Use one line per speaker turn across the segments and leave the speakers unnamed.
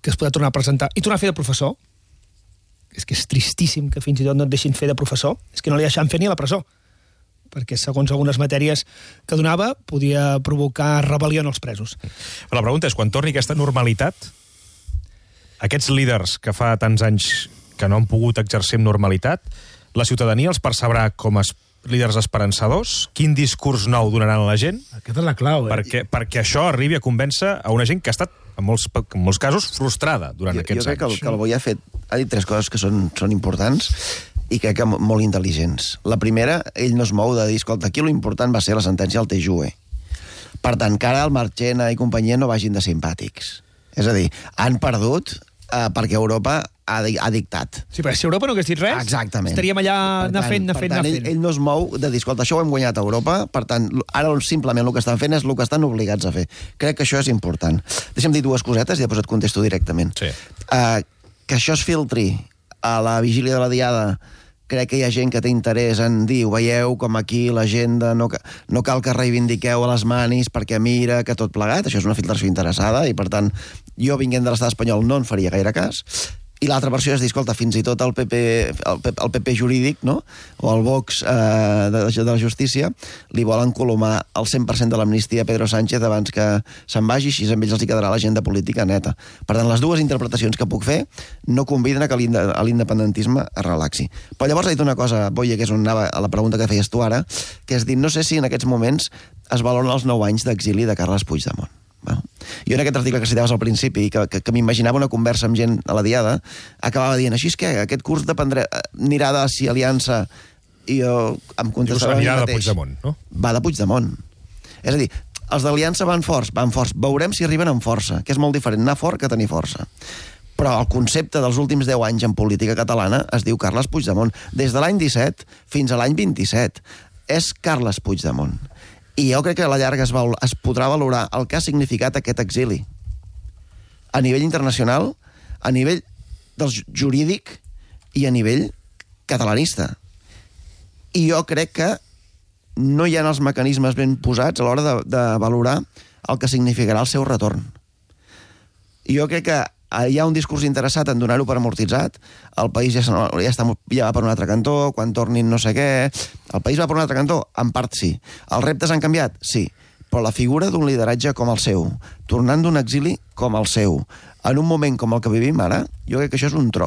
que es podrà tornar a presentar i tornar a fer de professor. És que és tristíssim que fins i tot no et deixin fer de professor. És que no li deixen fer ni a la presó, perquè segons algunes matèries que donava podia provocar rebel·lió en els presos.
Però la pregunta és, quan torni aquesta normalitat, aquests líders que fa tants anys que no han pogut exercer amb normalitat, la ciutadania els percebrà com a líders esperançadors? Quin discurs nou donaran a la gent?
Aquesta és la clau,
Perquè això arribi a convèncer a una gent que ha estat, en molts casos, frustrada durant aquests anys.
Jo crec que el Boi ha dit tres coses que són importants i crec que molt intel·ligents. La primera, ell no es mou de dir, escolta, aquí l'important va ser la sentència del TJUE. Per tant, que ara el Marchena i companyia no vagin de simpàtics. És a dir, han perdut perquè Europa ha dictat.
Sí, però si Europa no hagués dit res,
exactament,
estaríem allà anar fent.
Ell no es mou de dir, escolta, això ho hem guanyat a Europa, per tant, ara simplement el que estan fent és el que estan obligats a fer. Crec que això és important. Deixa'm dir dues cosetes i després et contesto directament.
Sí.
Que això es filtri a la vigília de la Diada, crec que hi ha gent que té interès en dir, veieu com aquí l'agenda no cal que reivindiqueu a les manis perquè mira que tot plegat, això és una filtració interessada i per tant jo vinguent de l'estat espanyol no en faria gaire cas. I l'altra versió és dir, escolta, fins i tot el PP jurídic, no? O el Vox de la justícia, li volen colomar el 100% de l'amnistia a Pedro Sánchez abans que se'n vagi, així amb ells els hi quedarà l'agenda política neta. Per tant, les dues interpretacions que puc fer no conviden a que l'independentisme es relaxi. Però llavors ha dit una cosa, Boye, que és on anava a la pregunta que feies tu ara, que és dir, no sé si en aquests moments es valoren els 9 anys d'exili de Carles Puigdemont. Bueno, jo en aquest article que citaves al principi, que m'imaginava una conversa amb gent a la Diada, acabava dient, així és que aquest curs anirà de si Aliança, i jo em contestava
anirà de Puigdemont, no?
Va de Puigdemont. És a dir, els d'Aliança van forts. Veurem si arriben amb força, que és molt diferent anar fort que tenir força. Però el concepte dels últims 10 anys en política catalana es diu Carles Puigdemont. Des de l'any 17 fins a l'any 27. És Carles Puigdemont. I jo crec que a la llarga es podrà valorar el que ha significat aquest exili. A nivell internacional, a nivell del jurídic i a nivell catalanista. I jo crec que no hi ha els mecanismes ben posats a l'hora de valorar el que significarà el seu retorn. I jo crec que hi ha un discurs interessat en donar-ho per amortitzat, el país ja va per un altre cantó, quan tornin no sé què. El país va per un altre cantó? En part sí. Els reptes han canviat? Sí. Però la figura d'un lideratge com el seu, tornant d'un exili com el seu, en un moment com el que vivim ara, jo crec que això és un tro.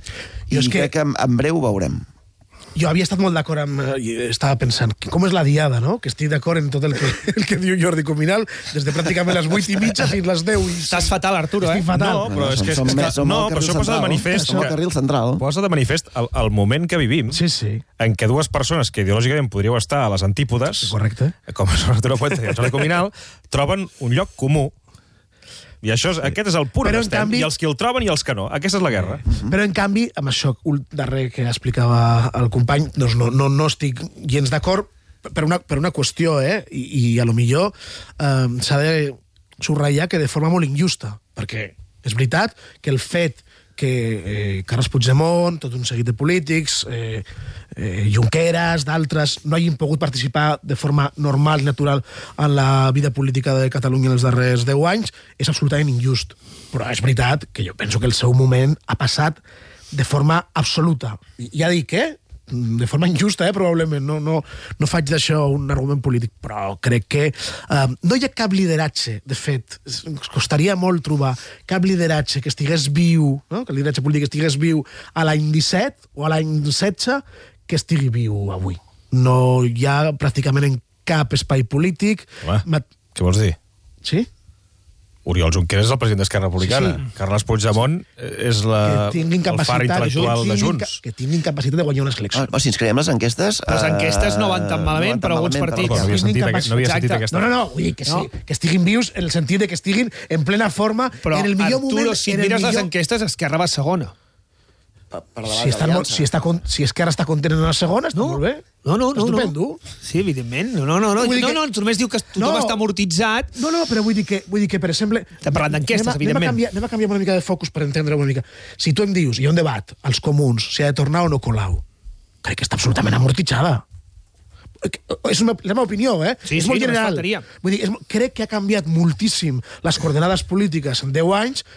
I crec que en breu ho veurem.
Jo havia estat molt d'acord amb... Estava pensant, com és la Diada, no? Que estic d'acord en tot el que diu Jordi Cuminal, des de pràcticament les 8:30 fins les 10.
Estàs fatal, Arturo,
Estic fatal.
No, però és que... No, però això posa de manifest...
Som al carril central.
Posa de manifest el moment que vivim, en què dues persones que ideològicament podríeu estar a les antípodes,
correcte,
com són Arturo Puente i Jordi Cuminal, troben un lloc comú. I aquest és el punt on estem, i els que el troben i els que no. Aquesta és la guerra.
Però, en canvi, amb això darrer que explicava el company, doncs no estic gens d'acord per una qüestió, i a lo millor s'ha de subratllar que de forma molt injusta, perquè és veritat que el fet que Carles Puigdemont, tot un seguit de polítics, Junqueras, d'altres, no hagin pogut participar de forma normal i natural en la vida política de Catalunya en els darrers 10 anys, és absolutament injust. Però és veritat que jo penso que el seu moment ha passat de forma absoluta. Ja dic, de forma injusta, probablement. No faig d'això un argument polític, però crec que no hi ha cap lideratge, de fet. Ens costaria molt trobar cap lideratge que estigués viu, no? Que el lideratge polític estigués viu a l'any 17 o a l'any 16 que estigui viu avui. No hi ha pràcticament en cap espai polític...
Home, què vols dir?
Sí?
Oriol Junqueras és el president d'Esquerra Republicana. Sí. Carles Puigdemont és el far intel·lectual de Junts.
Que tinguin capacitat de guanyar unes eleccions.
Si ens creiem les enquestes...
Les enquestes no van tan malament per alguns partits.
No havia sentit aquesta...
No, vull dir que sí, que estiguin vius en el sentit de que estiguin en plena forma, en el millor moment...
Però, Arturo, si mires les enquestes, Esquerra va segona.
Si Esquerra està content en la segona, està molt bé.
No.
Estupendo.
Sí, evidentment. No, tu només diu que tothom està amortitzat.
No, però vull dir que, per exemple...
Estem parlant d'enquestes, evidentment.
Anem a canviar una mica de focus per entendre una mica. Si tu em dius, hi ha un debat, als comuns, si ha de tornar o no Colau, crec que està absolutament amortitzada. És la meva opinió,
Sí,
és molt general. Vull dir, crec que ha canviat moltíssim les coordenades polítiques en 10 anys